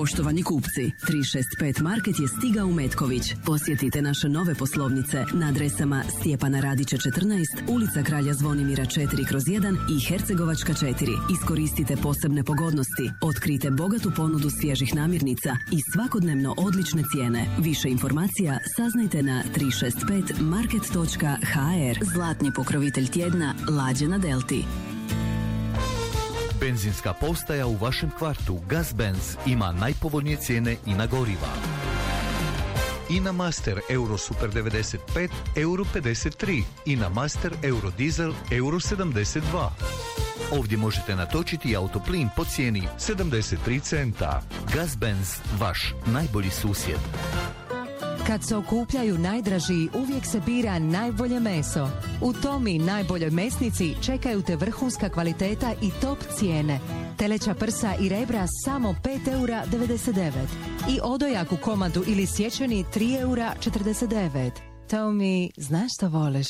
Poštovani kupci, 365 Market je stigao u Metković. Posjetite naše nove poslovnice na adresama Stjepana Radića 14, ulica Kralja Zvonimira 4/1 i Hercegovačka 4. Iskoristite posebne pogodnosti, otkrijte bogatu ponudu svježih namirnica i svakodnevno odlične cijene. Više informacija saznajte na 365market.hr. Zlatni pokrovitelj tjedna Lađe na Delti. Benzinska postaja u vašem kvartu Gazbenz ima najpovoljnije cijene i na goriva. INA Master Euro Super 95 Euro 53, INA Master Euro Diesel Euro 72. Ovdje možete natočiti autoplin po cijeni 73 centa. Gazbenz, vaš najbolji susjed. Kad se okupljaju najdražiji, uvijek se bira najbolje meso. U Tomi najboljoj mesnici čekaju te vrhunska kvaliteta i top cijene. Teleća prsa i rebra samo 5,99 € i odojak u komadu ili sječeni 3,49 €. Tomi, znaš što voliš?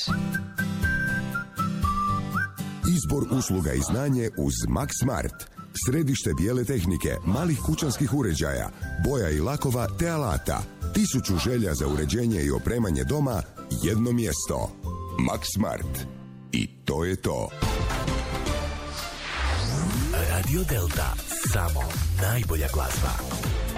Izbor usluga i znanje uz Max Smart. Središte bijele tehnike, malih kućanskih uređaja, boja i lakova te alata. 1000 želja za uređenje i opremanje doma, jedno mjesto. Max Smart. I to je to. Radio Delta. Samo najbolja glazba.